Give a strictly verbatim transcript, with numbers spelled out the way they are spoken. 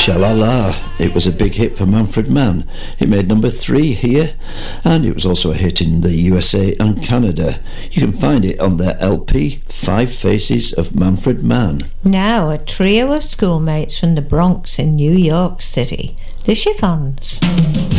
Sha-La-La. It was a big hit for Manfred Mann. It made number three here, and it was also a hit in the U S A and Canada. You can find it on their L P, Five Faces of Manfred Mann. Now a trio of schoolmates from the Bronx in New York City, the Chiffons.